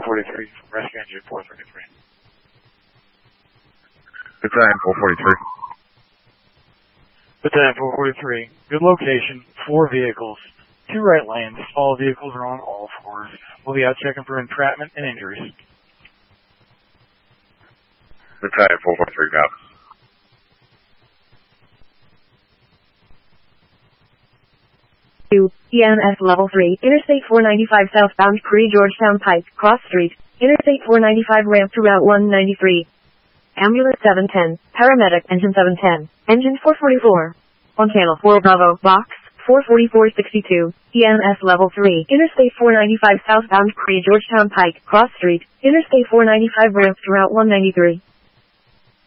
443 from Rescue Engine 433. Battalion 443. Battalion 443, good location, 4 vehicles, 2 right lanes, all vehicles are on all fours. We'll be out checking for entrapment and injuries. Battalion 443, copies. EMS Level 3, Interstate 495 southbound Pre-Georgetown Pike, Cross Street, Interstate 495 ramp to Route 193. Ambulance 710, Paramedic Engine 710, Engine 444. On Channel 4 Bravo, Box 44462, EMS Level 3, Interstate 495 southbound Pre-Georgetown Pike, Cross Street, Interstate 495 ramp to Route 193.